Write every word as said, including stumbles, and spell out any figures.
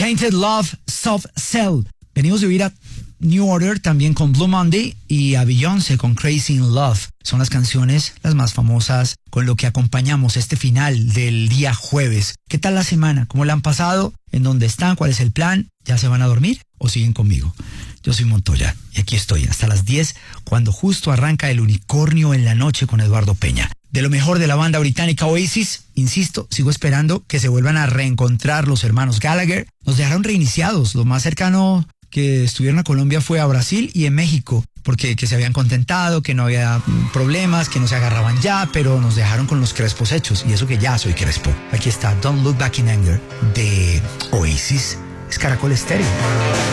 Tainted Love, Soft Cell. Venimos de oír a New Order también con Blue Monday y a Beyoncé con Crazy in Love. Son las canciones las más famosas con lo que acompañamos este final del día jueves. ¿Qué tal la semana? ¿Cómo la han pasado? ¿En dónde están? ¿Cuál es el plan? ¿Ya se van a dormir o siguen conmigo? Yo soy Montoya y aquí estoy hasta las diez cuando justo arranca El Unicornio en la Noche con Eduardo Peña. De lo mejor de la banda británica Oasis, insisto, sigo esperando que se vuelvan a reencontrar los hermanos Gallagher. Nos dejaron reiniciados, lo más cercano que estuvieron a Colombia fue a Brasil y en México, porque que se habían contentado, que no había problemas, que no se agarraban ya, pero nos dejaron con los crespos hechos, y eso que ya soy crespo. Aquí está Don't Look Back in Anger de Oasis, es Caracol Estéreo.